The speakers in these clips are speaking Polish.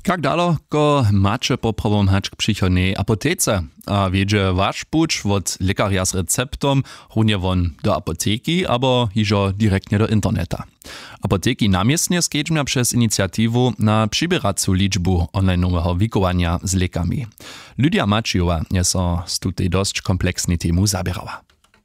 Jak daleko macie poprawomhać k przychodnej apotece? A wiedzie wasz pucz od lekarza z receptom runie won do apoteki, albo iżo direktnie do interneta. Apoteki namiestnie skedźmia przez inicjatywę na przybieracą liczbu online'owego wikowania z lekami. Lydia Maciowa jest z tutaj dość kompleksnej temu zabierała.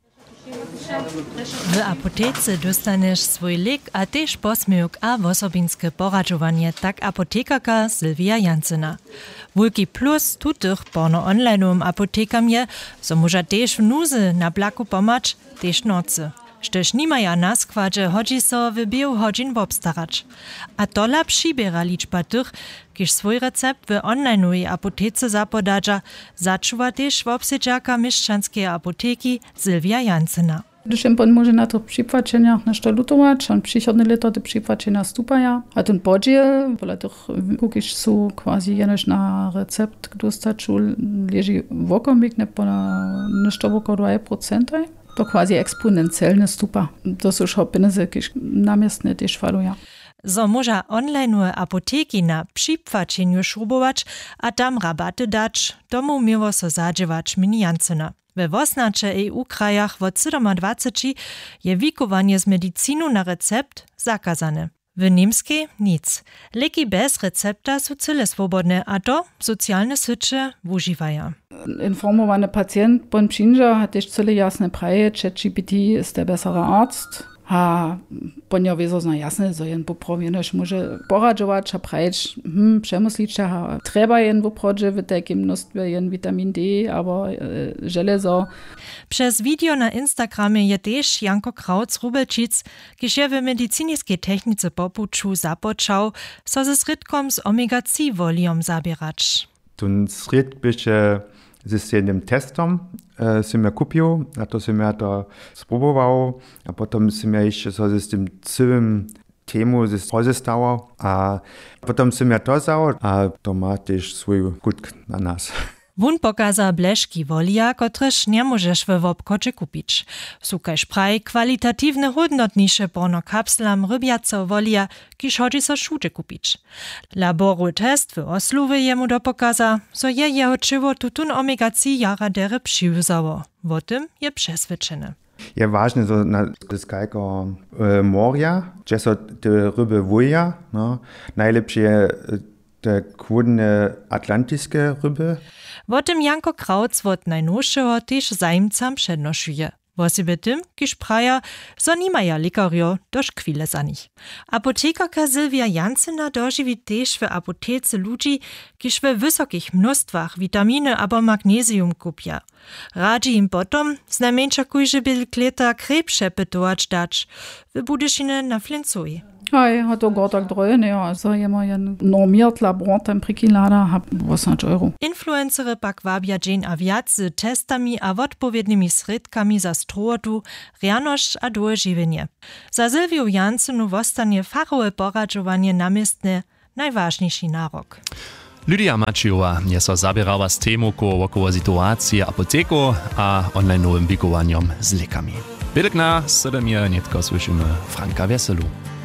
W apotece dostaniesz swój lek, a też posmyk a osobinske poradzowanie, tak apotekarka Sylwia Jancyna. Wielki plus tutych porno online'owym apotekam je, so może też w nuzy na blaku pomać, też nocy. Štož nimaja na składzie hodzi so w biu hodzin wobstarać. A tola przybiera liczba tych, kiż swój recept w online'owej apotece zapodadza, zaczuwa też wobsiedziaka mieszczanskiej apoteki Sylwia Jancyna. Když on může na to připłačeniach nešto lutovat, on příchodné leto ty připłačenia stupaja. A ten podíl, podle těch kukiš jsou quasi jenož na recept, kdo staču leží v okomik, nebo na nešto okolo 2%. To quasi exponenciálne stupa. To sú už peníze, když námiestne tiež faluja. So może online'owe apoteki na připłačeniu šrubować, a tam rabaty dać, tomu miło so zadźewać mini Jancyna. We wosnacze EU-krajach od 27 je wikowanie z medycinu na recept zakazane. W niemskiej nic. Leki bez recepta są cyle swobodne, a to socjalne sycze używają. Informowany pacjent bon przyjdzie, hat też cyle jasne praje, ChatGPT ist der bessere Arzt. A ponia wiedzą zna jasne, że jen poprawienoś może poradzować, a prajeć, przemyslić, a trzeba jen poprawić w takim mnóstwie jen vitamin D, albo żelazo. Przez video na Instagramie je też Janko Kraut z Rubelčic, kiż je w medycyńskiej technice popuczu zapoczał, so ze srytkom z omega-3 woliom zabierać. Ten sryt byście z jednym testom jsem ja kupił, a to jsem ja to spróbował, a potom jsem ja jeszcze z tym całym temu rozestawał, a potom jsem ja to zał, a to ma też swój skutk na nas. Wun pokaza bleszki wolia, kotreż nie możesz w wobkocie kupić. Sukaj szpraj kwalitatywne hodnotniejsze porno kapslam rybiaco wolia, kiż chodzi so szute kupić. Laboru test w Osluwy jemu dopokaza, so je jeho czywo tutun omega-3 jara dere przyuzało. O tym je przesvedčene. Je ważne, że na skajko morja, gdzie są te ryby wuja, no, najlepsze te kłodne atlantyckie ryby. O tym Janko Kraut od najnowszego też zajmcam przednoszuje. Wosibie tym, kiż praja, so nimaja lekario doż chwile za nich. Apotekarka Sylwia Jancyna dożywi też w apotece ludzi, kiż w wysokich mnóstwach witaminy albo magnesium kupia. Radzi im potom znajmniejsza kujże bil kleta krepsze pytować dać, w budyszine na flincuj. Hej, hat to gar tak drøje, ja, so jemand normiert Labortemperaturlada hat 800 €. Influencery pak wabia dzień a wiac z testami a odpowiednimi sredkami za strotu, rjanošć a doživenje. Za Sylwiu Jancynu wostanie fachowe poradzowanie namiestne najważniejszy narok. Lydia Maciowa je so zabierała z temu około sytuacji apoteku a online'owym wikowaniom z lekami. Bydek na 7 netko słyszymy Franka Weselu.